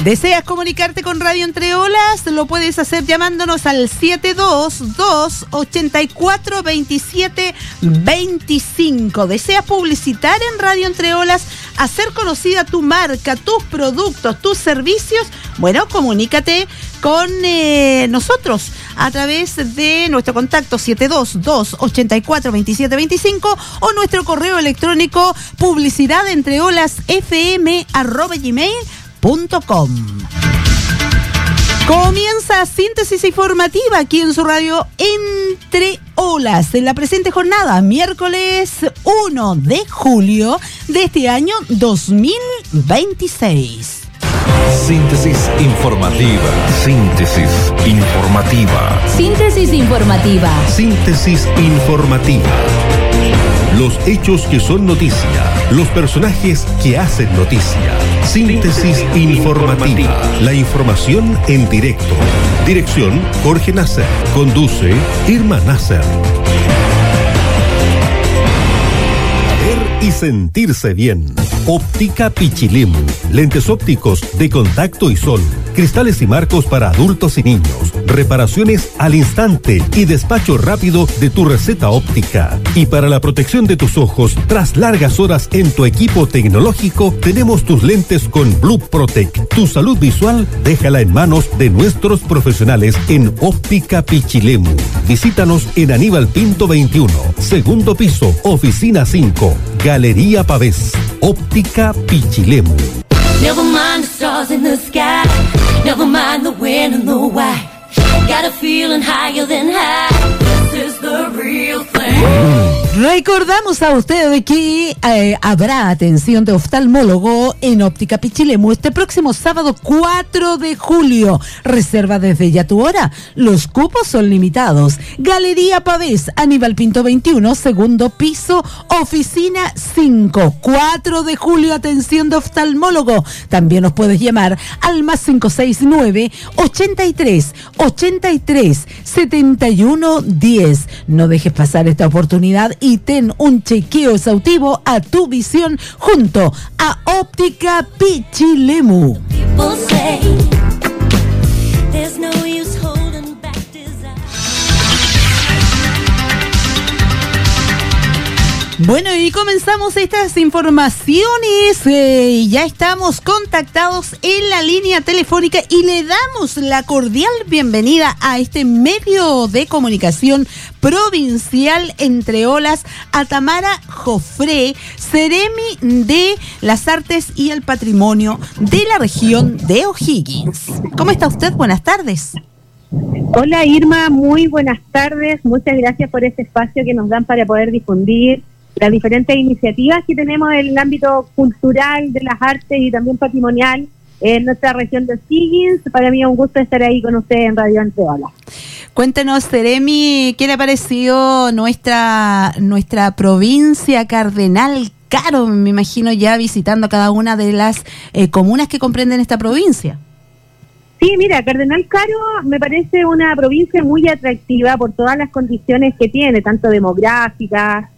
¿Deseas comunicarte con Radio Entre Olas? Lo puedes hacer llamándonos al 722-8427-25. ¿Deseas publicitar en Radio Entre Olas? ¿Hacer conocida tu marca, tus productos, tus servicios? Bueno, comunícate con nosotros a través de nuestro contacto 722-842725 o nuestro correo electrónico publicidadentreolasfm@gmail.com. Comienza Síntesis Informativa aquí en su radio Entre Olas en la presente jornada, miércoles 1 de julio de este año 2026. Síntesis informativa. Síntesis informativa. Síntesis informativa. Síntesis informativa. Los hechos que son noticia, los personajes que hacen noticia. Síntesis informativa. La información en directo. Dirección Jorge Nasser. Conduce Irma Nasser. Ver y sentirse bien. Óptica Pichilemu. Lentes ópticos de contacto y sol. Cristales y marcos para adultos y niños. Reparaciones al instante y despacho rápido de tu receta óptica. Y para la protección de tus ojos, tras largas horas en tu equipo tecnológico, tenemos tus lentes con Blue Protect. Tu salud visual, déjala en manos de nuestros profesionales en Óptica Pichilemu. Visítanos en Aníbal Pinto 21, segundo piso, oficina 5, Galería Pavés. Óptica Pichilemu. Never mind the stars in the sky. Never mind the when and the why. Got a feeling higher than high. This is the real thing. Recordamos a ustedes que habrá atención de oftalmólogo en Óptica Pichilemu este próximo sábado 4 de julio. Reserva desde ya tu hora. Los cupos son limitados. Galería Pavés, Aníbal Pinto 21, segundo piso, oficina 5. 4 de julio, atención de oftalmólogo. También nos puedes llamar al más 569 83 83 71 10. No dejes pasar esta oportunidad y ten un chequeo exhaustivo a tu visión junto a Óptica Pichilemu. Bueno, y comenzamos estas informaciones. Ya estamos contactados en la línea telefónica y le damos la cordial bienvenida a este medio de comunicación provincial Entre Olas a Tamara Jofré, Seremi de las Artes y el Patrimonio de la región de O'Higgins. ¿Cómo está usted? Buenas tardes. Hola Irma, muy buenas tardes. Muchas gracias por este espacio que nos dan para poder difundir las diferentes iniciativas que tenemos en el ámbito cultural, de las artes y también patrimonial en nuestra región de O'Higgins. Para mí es un gusto estar ahí con ustedes en Radio Entre Olas. Cuéntenos, Seremi, ¿qué le ha parecido nuestra provincia Cardenal Caro? Me imagino ya visitando cada una de las comunas que comprenden esta provincia. Sí, mira, Cardenal Caro me parece una provincia muy atractiva por todas las condiciones que tiene, tanto demográficas,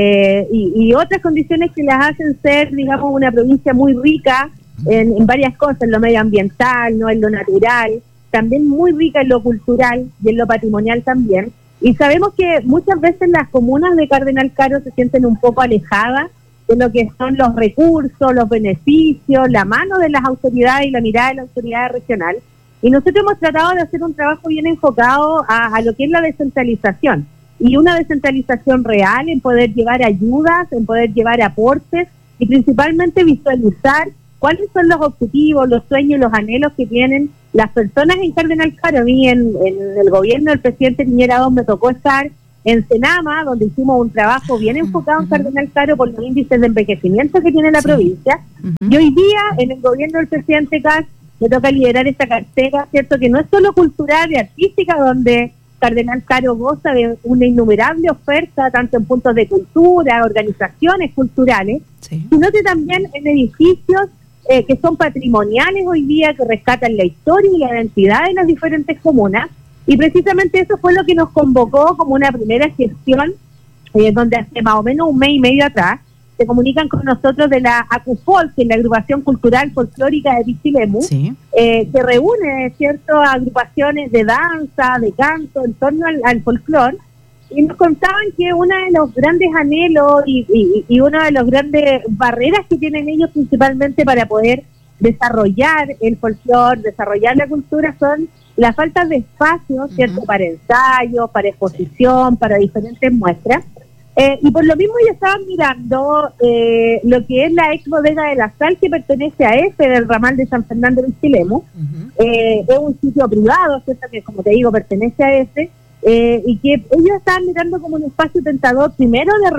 y otras condiciones que las hacen ser, digamos, una provincia muy rica en varias cosas, en lo medioambiental, no, en lo natural, también muy rica en lo cultural y en lo patrimonial también. Y sabemos que muchas veces las comunas de Cardenal Caro se sienten un poco alejadas de lo que son los recursos, los beneficios, la mano de las autoridades y la mirada de la autoridad regional. Y nosotros hemos tratado de hacer un trabajo bien enfocado a lo que es la descentralización. Y una descentralización real en poder llevar ayudas, en poder llevar aportes y principalmente visualizar cuáles son los objetivos, los sueños, los anhelos que tienen las personas en Cardenal Caro. A mí en el gobierno del presidente Piñera II me tocó estar en Senama, donde hicimos un trabajo bien enfocado en Cardenal Caro por los índices de envejecimiento que tiene la provincia. Y hoy día en el gobierno del presidente Kast me toca liderar esta cartera, ¿cierto? Que no es solo cultural y artística, donde Cardenal Caro goza de una innumerable oferta, tanto en puntos de cultura, organizaciones culturales, sino que también en edificios que son patrimoniales hoy día, que rescatan la historia y la identidad de las diferentes comunas. Y precisamente eso fue lo que nos convocó como una primera gestión, donde hace más o menos un mes y medio atrás se comunican con nosotros de la ACUFOL, que es la Agrupación Cultural Folclórica de Pichilemu, Sí. que reúne, ¿cierto?, agrupaciones de danza, de canto, en torno al folclor, y nos contaban que uno de los grandes anhelos y una de las grandes barreras que tienen ellos principalmente para poder desarrollar el folclor, desarrollar la cultura, son la falta de espacio, ¿cierto?, para ensayos, para exposición, para diferentes muestras. Y por lo mismo yo estaba mirando lo que es la ex bodega de la sal, que pertenece a EFE del ramal de San Fernando de Pichilemu. Es un sitio privado, ¿cierto?, que como te digo pertenece a EFE, y que ellos estaban mirando como un espacio tentador, primero de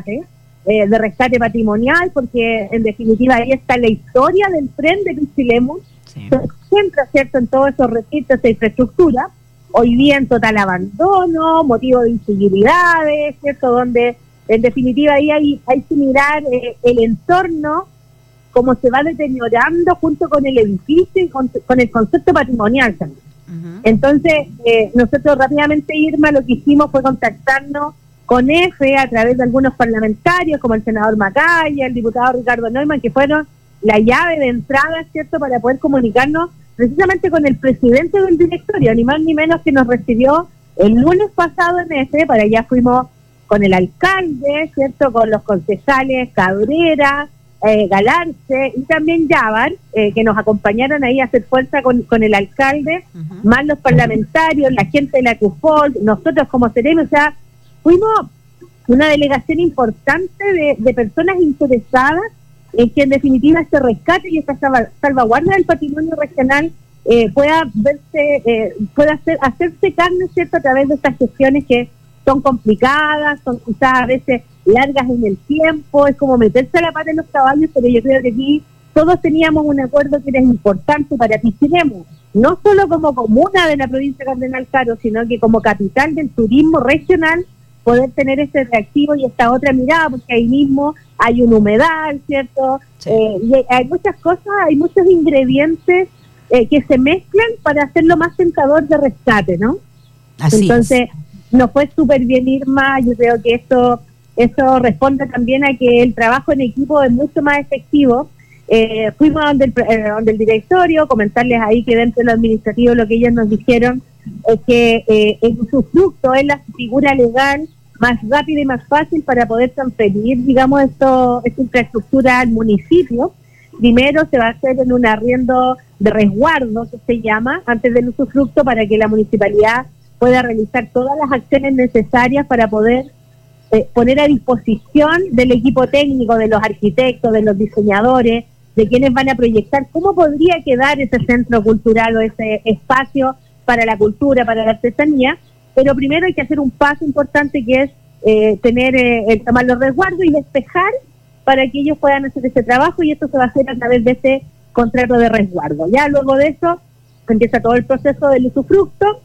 rescate patrimonial, porque en definitiva ahí está la historia del tren de Pichilemu, se centra, ¿cierto?, en todos esos recintos de infraestructura, hoy día en total abandono, motivo de inseguridades, ¿cierto?, donde en definitiva ahí hay que mirar el entorno, cómo se va deteriorando junto con el edificio y con el concepto patrimonial también. Entonces, nosotros rápidamente, Irma, lo que hicimos fue contactarnos con EFE a través de algunos parlamentarios, como el senador Macaya, el diputado Ricardo Neumann, que fueron la llave de entrada, ¿cierto?, para poder comunicarnos precisamente con el presidente del directorio, ni más ni menos, que nos recibió el lunes pasado en EFE. Para allá fuimos con el alcalde, ¿cierto?, con los concejales Cabrera, Galarce y también Yavar, que nos acompañaron ahí a hacer fuerza con el alcalde, más los parlamentarios, la gente de la CUFOL, nosotros como Ceremi. O sea, fuimos una delegación importante de personas interesadas en que en definitiva este rescate y esta salvaguarda del patrimonio regional pueda verse, hacerse carne, ¿cierto?, a través de estas gestiones que son complicadas, son quizás a veces largas en el tiempo, es como meterse la pata en los caballos, pero yo creo que aquí todos teníamos un acuerdo que era importante para Pichilemu, no solo como comuna de la provincia de Cardenal Caro, sino que como capital del turismo regional, poder tener este reactivo y esta otra mirada, porque ahí mismo hay un humedal, ¿cierto? Sí. Y hay muchas cosas, hay muchos ingredientes que se mezclan para hacerlo más tentador de rescate, ¿no? Así Entonces, nos fue súper bien, Irma. Yo creo que eso responde también a que el trabajo en equipo es mucho más efectivo. Fuimos donde el directorio, comentarles ahí que dentro de lo administrativo lo que ellos nos dijeron es que el usufructo es la figura legal más rápida y más fácil para poder transferir, digamos, esta infraestructura al municipio. Primero se va a hacer en un arriendo de resguardo, que se llama, antes del usufructo, para que la municipalidad pueda realizar todas las acciones necesarias para poder poner a disposición del equipo técnico, de los arquitectos, de los diseñadores, de quienes van a proyectar cómo podría quedar ese centro cultural o ese espacio para la cultura, para la artesanía. Pero primero hay que hacer un paso importante, que es tomar los resguardos y despejar para que ellos puedan hacer ese trabajo, y esto se va a hacer a través de ese contrato de resguardo. Ya luego de eso empieza todo el proceso del usufructo.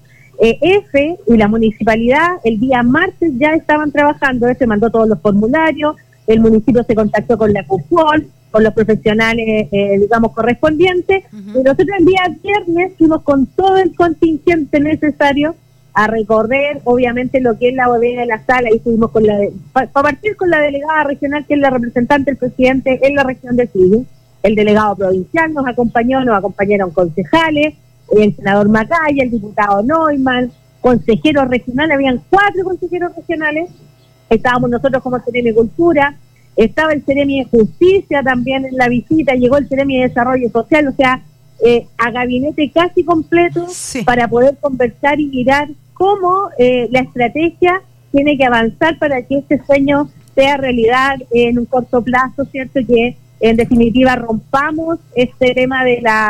EFE y la municipalidad el día martes ya estaban trabajando, se mandó todos los formularios, el municipio se contactó con la CUFOL, con los profesionales, digamos, correspondientes, y nosotros el día viernes fuimos con todo el contingente necesario a recorrer, obviamente, lo que es la bodega de la sala, y fuimos para partir con la delegada regional, que es la representante del presidente en la región de Chile, el delegado provincial nos acompañaron concejales, el senador Macaya, el diputado Neumann, consejeros regionales, habían 4 consejeros regionales, estábamos nosotros como Ceremi de Cultura, estaba el Ceremi de Justicia también en la visita, llegó el Ceremi de Desarrollo Social, o sea, a gabinete casi completo, sí, para poder conversar y mirar cómo la estrategia tiene que avanzar para que este sueño sea realidad en un corto plazo, ¿cierto? Que en definitiva rompamos este tema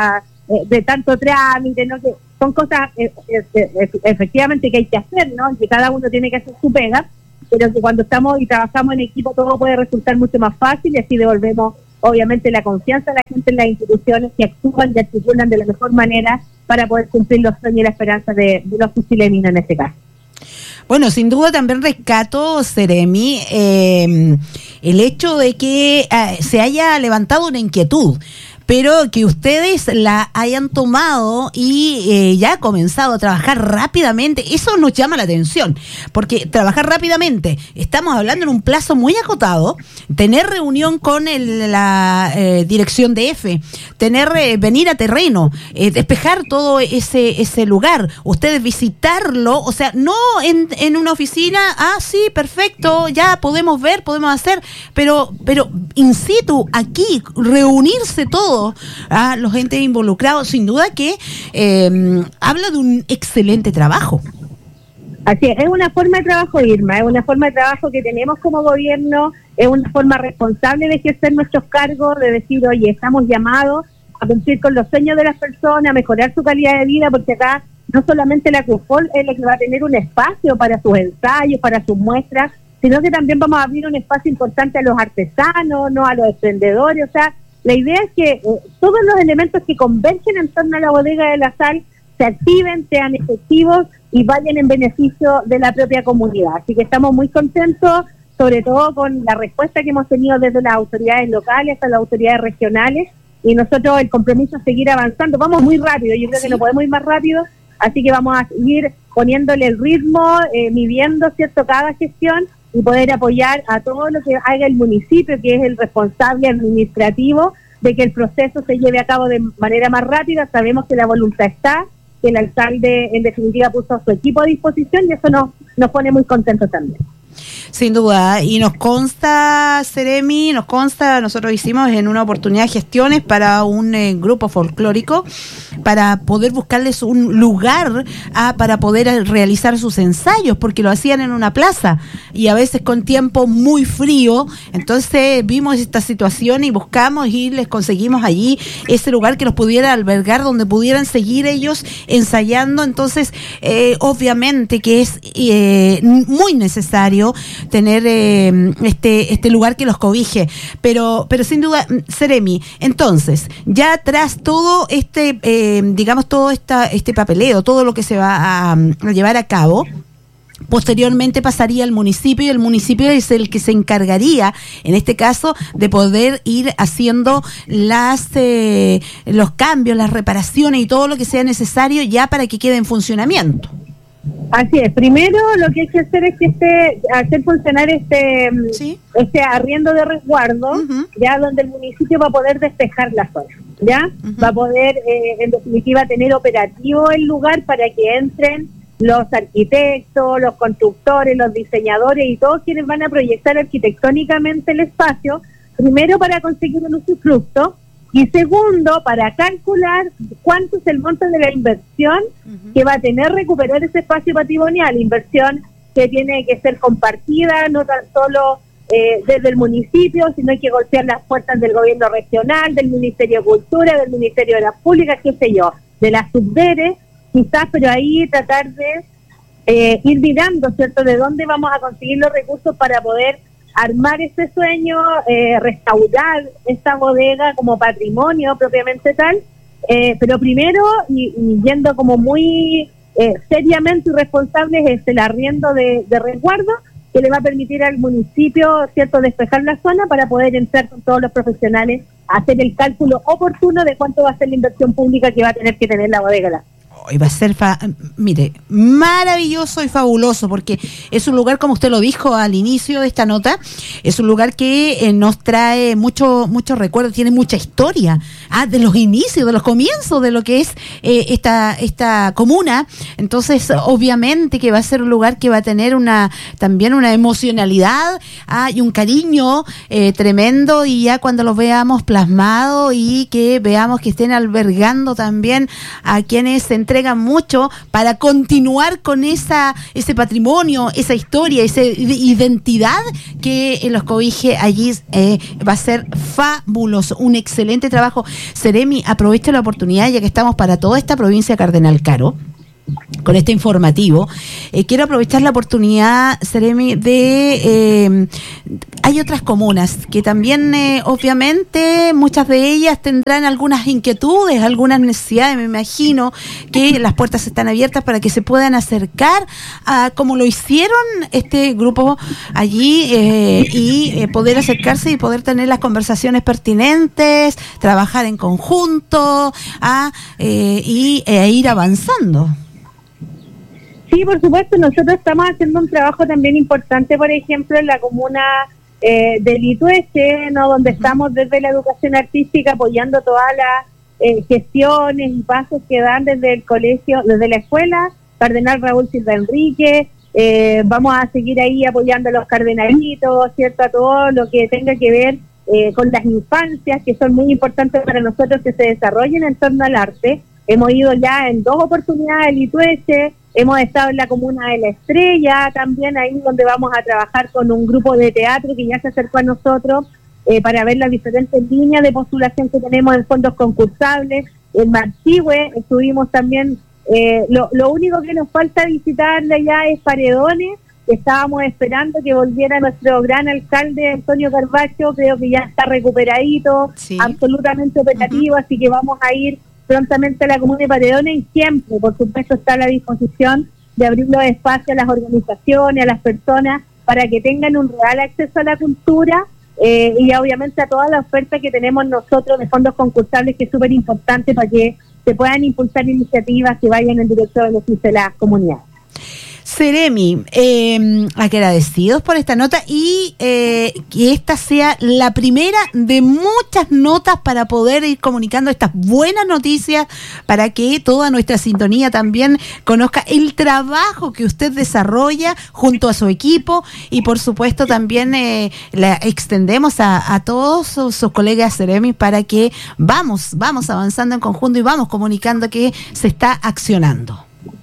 de tanto trámite, ¿no? Que son cosas efectivamente que hay que hacer, ¿no? Que cada uno tiene que hacer su pega, pero que cuando estamos y trabajamos en equipo todo puede resultar mucho más fácil, y así devolvemos obviamente la confianza a la gente en las instituciones, que actúan y articulan de la mejor manera para poder cumplir los sueños y la esperanza de los pichileminos en este caso. Bueno, sin duda también rescato, Ceremi, el hecho de que se haya levantado una inquietud. pero que ustedes la hayan tomado y ya ha comenzado a trabajar rápidamente, eso nos llama la atención, porque trabajar rápidamente, estamos hablando en un plazo muy acotado, tener reunión con la dirección de EFE, venir a terreno, despejar todo ese lugar, ustedes visitarlo, o sea, no en una oficina, sí, perfecto, ya podemos ver, podemos hacer, pero in situ, aquí, reunirse todos, los entes involucrados, sin duda que habla de un excelente trabajo. Así es una forma de trabajo, Irma, es una forma de trabajo que tenemos como gobierno, es una forma responsable de ejercer nuestros cargos, de decir, oye, estamos llamados a cumplir con los sueños de las personas, a mejorar su calidad de vida, porque acá no solamente la CUFOL es la que va a tener un espacio para sus ensayos, para sus muestras, sino que también vamos a abrir un espacio importante a los artesanos, no a los emprendedores. O sea, la idea es que todos los elementos que convergen en torno a la bodega de la sal se activen, sean efectivos y vayan en beneficio de la propia comunidad. Así que estamos muy contentos, sobre todo con la respuesta que hemos tenido desde las autoridades locales hasta las autoridades regionales, y nosotros el compromiso es seguir avanzando. Vamos muy rápido, yo creo que no podemos ir más rápido, así que vamos a seguir poniéndole el ritmo, midiendo, ¿cierto?, cada gestión y poder apoyar a todo lo que haga el municipio, que es el responsable administrativo de que el proceso se lleve a cabo de manera más rápida. Sabemos que la voluntad está, que el alcalde en definitiva puso su equipo a disposición y eso nos pone muy contentos también. Sin duda, y nos consta, Seremi, nosotros hicimos en una oportunidad gestiones para un grupo folclórico para poder buscarles un lugar para poder realizar sus ensayos, porque lo hacían en una plaza y a veces con tiempo muy frío. Entonces vimos esta situación y buscamos y les conseguimos allí ese lugar que los pudiera albergar, donde pudieran seguir ellos ensayando. Entonces obviamente que es muy necesario tener este lugar que los cobije, pero sin duda, Seremi, entonces, ya tras todo este papeleo, todo lo que se va a llevar a cabo, posteriormente pasaría al municipio, y el municipio es el que se encargaría, en este caso, de poder ir haciendo los cambios, las reparaciones y todo lo que sea necesario ya para que quede en funcionamiento. Así es. Primero lo que hay que hacer es que hacer funcionar este arriendo de resguardo, ya donde el municipio va a poder despejar la zona, ya va a poder en definitiva tener operativo el lugar para que entren los arquitectos, los constructores, los diseñadores y todos quienes van a proyectar arquitectónicamente el espacio, primero para conseguir un usufructo, y segundo, para calcular cuánto es el monto de la inversión que va a tener recuperar ese espacio patrimonial, inversión que tiene que ser compartida, no tan solo desde el municipio, sino hay que golpear las puertas del gobierno regional, del Ministerio de Cultura, del Ministerio de las Públicas, qué sé yo, de las subderes, quizás, pero ahí tratar de ir mirando, ¿cierto?, de dónde vamos a conseguir los recursos para poder armar ese sueño, restaurar esta bodega como patrimonio propiamente tal, pero primero, y yendo como muy seriamente y responsable, es el arriendo de resguardo, que le va a permitir al municipio, ¿cierto?, despejar la zona para poder entrar con todos los profesionales a hacer el cálculo oportuno de cuánto va a ser la inversión pública que va a tener que tener la bodega. Hoy va a ser, maravilloso y fabuloso, porque es un lugar, como usted lo dijo al inicio de esta nota, es un lugar que nos trae mucho recuerdo, tiene mucha historia, de los inicios, de los comienzos de lo que es esta comuna. Entonces, obviamente que va a ser un lugar que va a tener también una emocionalidad y un cariño tremendo, y ya cuando los veamos plasmados y que veamos que estén albergando también a quienes se entregan mucho para continuar con ese patrimonio, esa historia, esa identidad que los cobije allí, va a ser fabuloso, un excelente trabajo. Seremi, aprovecha la oportunidad, ya que estamos para toda esta provincia de Cardenal Caro, con este informativo. Quiero aprovechar la oportunidad, Seremi, hay otras comunas que también, obviamente, muchas de ellas tendrán algunas inquietudes, algunas necesidades. Me imagino que las puertas están abiertas para que se puedan acercar a como lo hicieron este grupo allí y poder acercarse y poder tener las conversaciones pertinentes, trabajar en conjunto y ir avanzando. Sí, por supuesto, nosotros estamos haciendo un trabajo también importante, por ejemplo, en la comuna de Litueche, ¿no? Donde estamos desde la educación artística apoyando todas las gestiones y pasos que dan desde el colegio, desde la escuela Cardenal Raúl Silva Enrique. Vamos a seguir ahí apoyando a los cardenalitos, ¿cierto? A todo lo que tenga que ver con las infancias, que son muy importantes para nosotros que se desarrollen en torno al arte. Hemos ido ya en 2 oportunidades a Litueche. Hemos estado en la comuna de La Estrella, también ahí donde vamos a trabajar con un grupo de teatro que ya se acercó a nosotros para ver las diferentes líneas de postulación que tenemos en fondos concursables. En Marchihue estuvimos también, lo único que nos falta visitar de allá es Paredones. Estábamos esperando que volviera nuestro gran alcalde Antonio Carvacho, creo que ya está recuperadito, sí, absolutamente operativo, así que vamos a ir prontamente a la comuna de Paredones y siempre, por supuesto, está a la disposición de abrir los espacios a las organizaciones, a las personas, para que tengan un real acceso a la cultura y obviamente a toda la oferta que tenemos nosotros de fondos concursables, que es súper importante para que se puedan impulsar iniciativas que vayan en directo a beneficio de las comunidades. Seremi, agradecidos por esta nota y que esta sea la primera de muchas notas para poder ir comunicando estas buenas noticias, para que toda nuestra sintonía también conozca el trabajo que usted desarrolla junto a su equipo y por supuesto también la extendemos a todos sus colegas Seremi para que vamos avanzando en conjunto y vamos comunicando que se está accionando.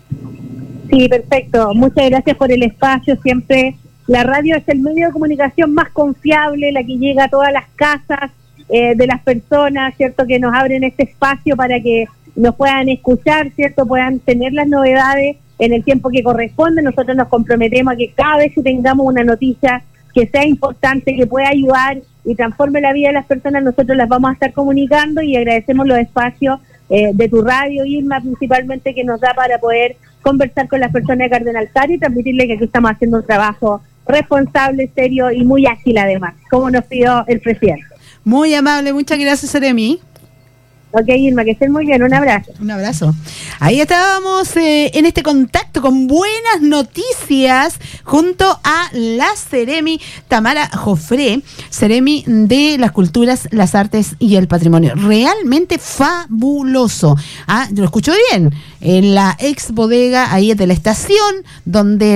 Sí, perfecto. Muchas gracias por el espacio. Siempre la radio es el medio de comunicación más confiable, la que llega a todas las casas de las personas, ¿cierto? Que nos abren este espacio para que nos puedan escuchar, ¿cierto? Puedan tener las novedades en el tiempo que corresponde. Nosotros nos comprometemos a que cada vez que tengamos una noticia que sea importante, que pueda ayudar y transforme la vida de las personas, nosotros las vamos a estar comunicando y agradecemos los espacios de tu radio, Irma, principalmente, que nos da para poder conversar con las personas de Cardenal Caro y transmitirle que aquí estamos haciendo un trabajo responsable, serio y muy ágil además, como nos pidió el presidente. Muy amable, muchas gracias, Seremi. Ok, Irma, que estén muy bien, un abrazo. Un abrazo. Ahí estábamos en este contacto con buenas noticias junto a la Seremi Tamara Jofré, Seremi de las Culturas, las Artes y el Patrimonio. Realmente fabuloso. Lo escucho bien. En la ex bodega ahí de la estación, donde,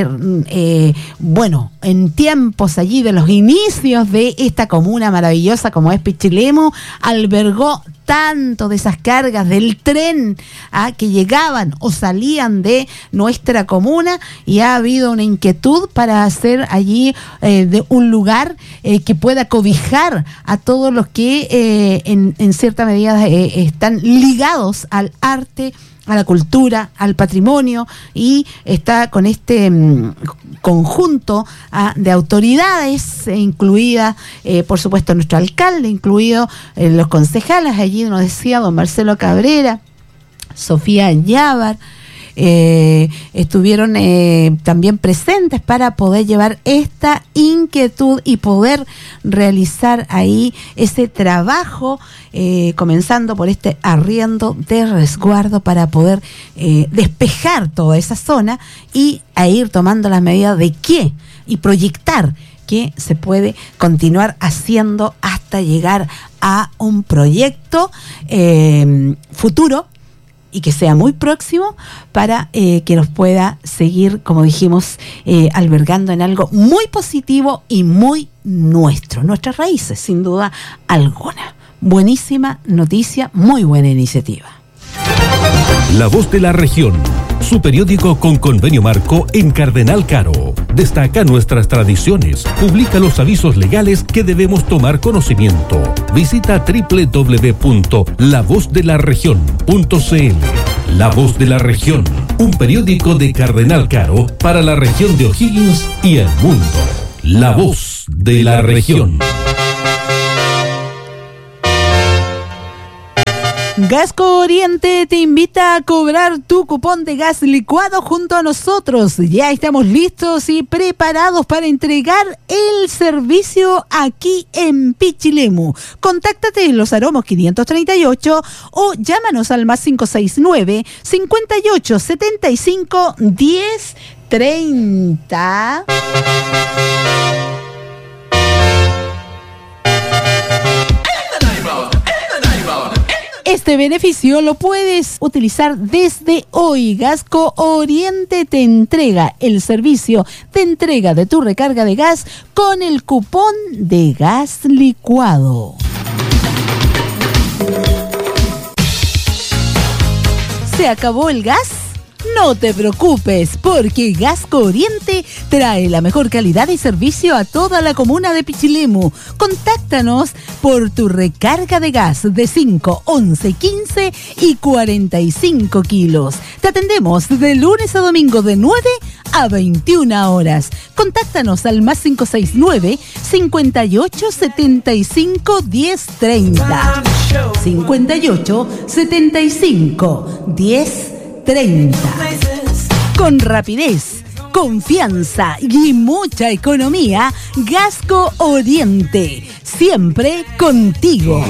en tiempos allí de los inicios de esta comuna maravillosa como es Pichilemu, albergó tanto de esas cargas del tren que llegaban o salían de nuestra comuna, y ha habido una inquietud para hacer allí de un lugar que pueda cobijar a todos los que en cierta medida están ligados al arte, a la cultura, al patrimonio, y está con este conjunto de autoridades, incluida por supuesto nuestro alcalde, incluido los concejales. Allí nos decía don Marcelo Cabrera, Sofía Llávar, estuvieron también presentes para poder llevar esta inquietud y poder realizar ahí ese trabajo, comenzando por este arriendo de resguardo para poder despejar toda esa zona y a ir tomando las medidas de qué y proyectar que se puede continuar haciendo hasta llegar a un proyecto futuro y que sea muy próximo para que nos pueda seguir, como dijimos, albergando en algo muy positivo y muy nuestro, nuestras raíces, sin duda alguna. Buenísima noticia, muy buena iniciativa. La Voz de la Región, su periódico con convenio marco en Cardenal Caro. Destaca nuestras tradiciones, publica los avisos legales que debemos tomar conocimiento. Visita www.lavozdelarregion.cl. La Voz de la Región. un periódico de Cardenal Caro para la región de O'Higgins y el mundo. La voz de la región. Gasco Oriente te invita a cobrar tu cupón de gas licuado junto a nosotros. Ya estamos listos y preparados para entregar el servicio aquí en Pichilemu. Contáctate en Los Aromos 538 o llámanos al más 569 58 75 10 30. Este beneficio lo puedes utilizar desde hoy. Gasco Oriente te entrega el servicio de entrega de tu recarga de gas con el cupón de gas licuado. ¿Se acabó el gas? No te preocupes, porque Gasco Oriente trae la mejor calidad y servicio a toda la comuna de Pichilemu. Contáctanos por tu recarga de gas de 5, 11, 15 y 45 kilos. Te atendemos de lunes a domingo de 9 a 21 horas. Contáctanos al más 569 58 75 10 30. 58 75 10 30. Con rapidez, confianza y mucha economía, Gasco Oriente, siempre contigo.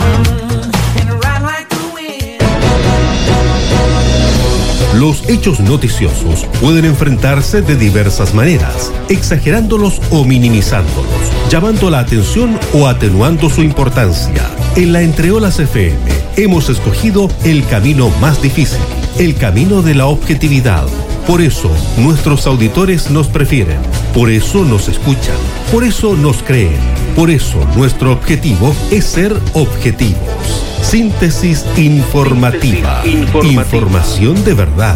Los hechos noticiosos pueden enfrentarse de diversas maneras, exagerándolos o minimizándolos, llamando la atención o atenuando su importancia. En la Entreolas FM hemos escogido el camino más difícil, el camino de la objetividad. Por eso nuestros auditores nos prefieren, por eso nos escuchan, por eso nos creen, por eso nuestro objetivo es ser objetivos. Síntesis informativa. Información de verdad.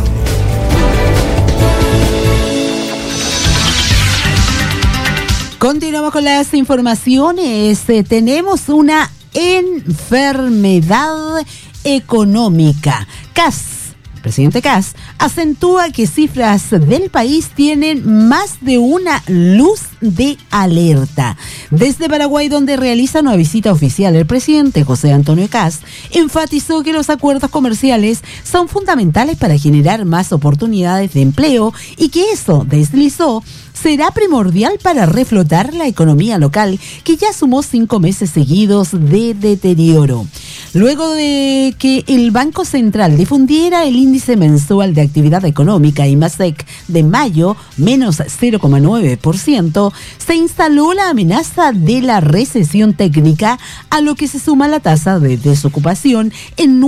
Continuamos con las informaciones. Tenemos una enfermedad económica. Presidente Kast acentúa que cifras del país tienen más de una luz de alerta. Desde Paraguay, donde realiza una visita oficial, el presidente José Antonio Kast enfatizó que los acuerdos comerciales son fundamentales para generar más oportunidades de empleo y que eso, deslizó, será primordial para reflotar la economía local, que ya sumó 5 meses seguidos de deterioro. Luego de que el Banco Central difundiera el índice mensual de actividad económica, IMASEC, de mayo, menos 0,9%, se instaló la amenaza de la recesión técnica, a lo que se suma la tasa de desocupación en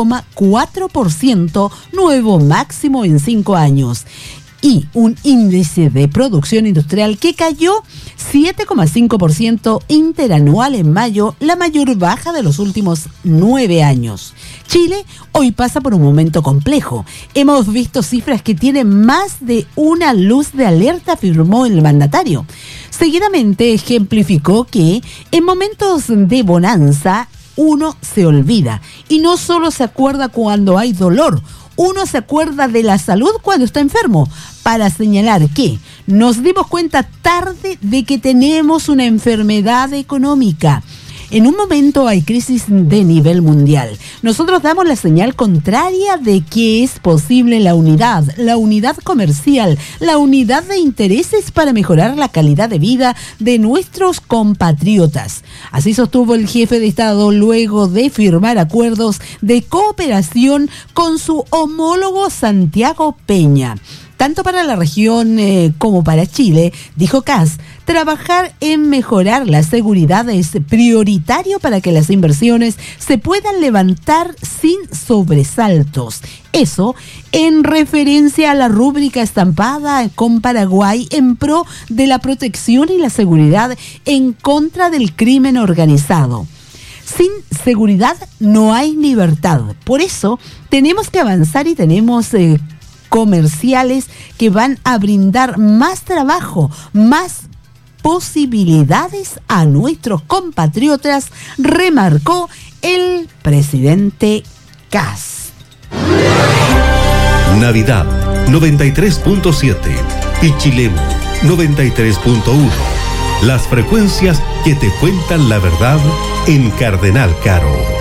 9,4%, nuevo máximo en 5 años. Y un índice de producción industrial que cayó 7,5% interanual en mayo, la mayor baja de los últimos 9 años. Chile hoy pasa por un momento complejo. Hemos visto cifras que tienen más de una luz de alerta, afirmó el mandatario. Seguidamente ejemplificó que en momentos de bonanza uno se olvida y no solo se acuerda cuando hay dolor. Uno se acuerda de la salud cuando está enfermo, para señalar que nos dimos cuenta tarde de que tenemos una enfermedad económica. En un momento hay crisis de nivel mundial. Nosotros damos la señal contraria de que es posible la unidad comercial, la unidad de intereses para mejorar la calidad de vida de nuestros compatriotas. Así sostuvo el jefe de Estado luego de firmar acuerdos de cooperación con su homólogo Santiago Peña. Tanto para la región como para Chile, dijo Kast, trabajar en mejorar la seguridad es prioritario para que las inversiones se puedan levantar sin sobresaltos. Eso en referencia a la rúbrica estampada con Paraguay en pro de la protección y la seguridad en contra del crimen organizado. Sin seguridad no hay libertad. Por eso tenemos que avanzar y tenemos comerciales que van a brindar más trabajo, más posibilidades a nuestros compatriotas, remarcó el presidente Kast. Navidad 93.7, Pichilemu 93.1. Las frecuencias que te cuentan la verdad en Cardenal Caro.